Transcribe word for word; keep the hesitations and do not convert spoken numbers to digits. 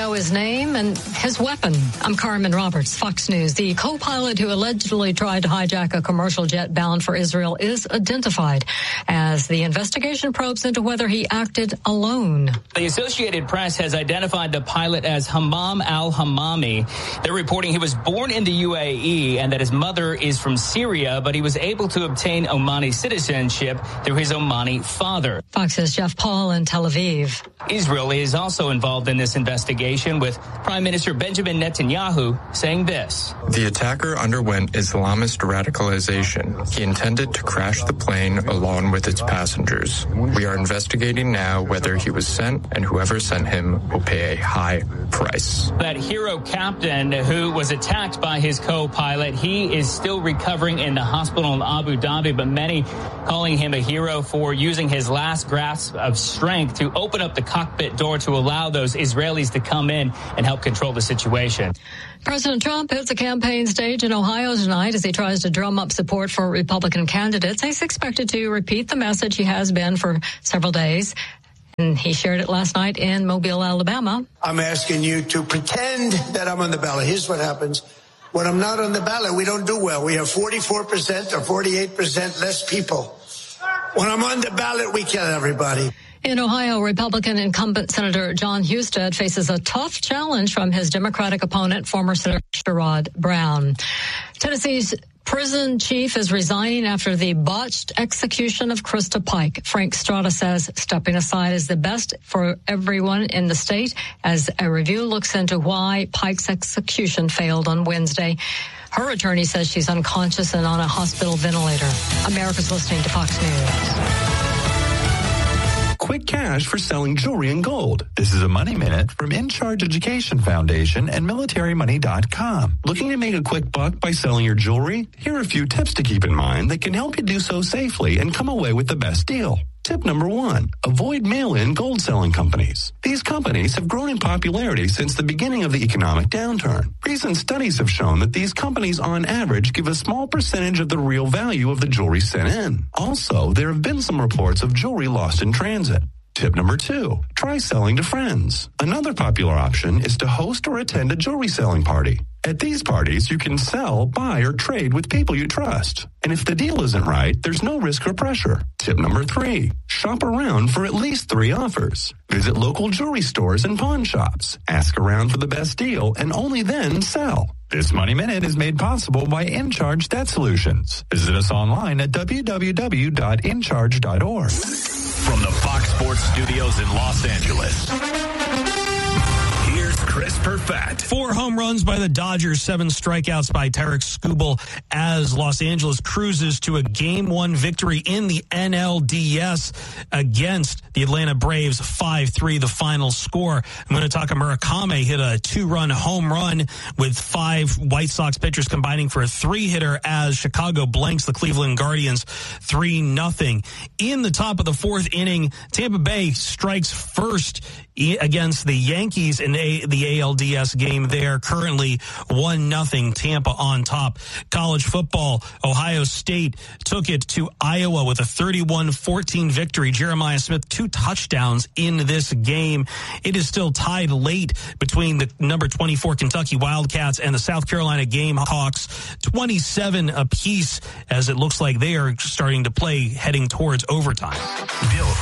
know his name and his weapon. I'm Carmen Roberts, Fox News. The co-pilot who allegedly tried to hijack a commercial jet bound for Israel is identified as the investigation probes into whether he acted alone. The Associated Press has identified the pilot as Hammam al-Hammami. They're reporting he was born in the U A E and that his mother is from Syria, but he was able to obtain Omani citizenship through his Omani father. Fox's Jeff Paul in Tel Aviv. Israel is also involved in this investigation, with Prime Minister Benjamin Netanyahu saying this. The attacker underwent Islamist radicalization. He intended to crash the plane along with its passengers. We are investigating now whether he was sent, and whoever sent him will pay a high price. That hero captain who was attacked by his co-pilot, he is still recovering in the hospital in Abu Dhabi, but many calling him a hero for using his last grasp of strength to open up the cockpit door to allow those Israelis to come in and help control the situation. President Trump hits a campaign stage in Ohio tonight as he tries to drum up support for Republican candidates. He's expected to repeat the message he has been for several days. And he shared it last night in Mobile, Alabama. I'm asking you to pretend that I'm on the ballot. Here's what happens. When I'm not on the ballot, we don't do well. We have forty-four percent or forty-eight percent less people. When I'm on the ballot, we kill everybody. In Ohio, Republican incumbent Senator John Husted faces a tough challenge from his Democratic opponent, former Senator Sherrod Brown. Tennessee's prison chief is resigning after the botched execution of Krista Pike. Frank Strada says stepping aside is the best for everyone in the state as a review looks into why Pike's execution failed on Wednesday. Her attorney says she's unconscious and on a hospital ventilator. America's listening to Fox News. Quick cash for selling jewelry and gold. This is a Money Minute from In Charge Education Foundation and military money dot com. Looking to make a quick buck by selling your jewelry? Here are a few tips to keep in mind that can help you do so safely and come away with the best deal. Tip number one, avoid mail-in gold selling companies. These companies have grown in popularity since the beginning of the economic downturn. Recent studies have shown that these companies on average give a small percentage of the real value of the jewelry sent in. Also, there have been some reports of jewelry lost in transit. Tip number two, try selling to friends. Another popular option is to host or attend a jewelry selling party. At these parties, you can sell, buy, or trade with people you trust. And if the deal isn't right, there's no risk or pressure. Tip number three, shop around for at least three offers. Visit local jewelry stores and pawn shops. Ask around for the best deal and only then sell. This Money Minute is made possible by InCharge Debt Solutions. Visit us online at w w w dot in charge dot org. From the Fox Sports Studios in Los Angeles, here's Chris Perfett. Four home runs by the Dodgers, seven strikeouts by Tarek Skubal as Los Angeles cruises to a game one victory in the N L D S against the Atlanta Braves, five three the final score. I'm going to talk about Murakami hit a two-run home run with five White Sox pitchers combining for a three-hitter as Chicago blanks the Cleveland Guardians three nothing. In the top of the fourth inning, Tampa Bay strikes first against the Yankees in a, the A L D S game there. Currently one nothing Tampa on top. College football, Ohio State took it to Iowa with a thirty-one fourteen victory. Jeremiah Smith, two touchdowns in this game. It is still tied late between the number twenty-four Kentucky Wildcats and the South Carolina Gamehawks, twenty-seven apiece, as it looks like they are starting to play heading towards overtime. Bill